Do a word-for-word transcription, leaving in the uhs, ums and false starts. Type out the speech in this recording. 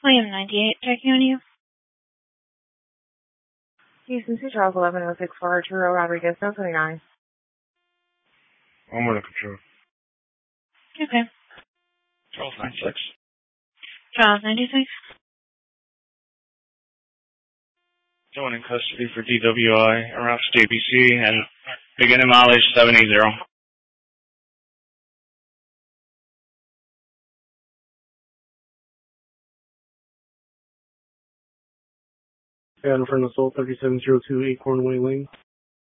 William ninety-eight, checking on you. Houston two Charles eleven oh six four Arturo Rodriguez, no twenty-nine. I'm under control. Okay. Charles ninety-six. Charles ninety-six. Someone in custody for D W I around State B C and beginning mileage seven eighty. And from the Soul thirty-seven oh two Acorn Way Lane.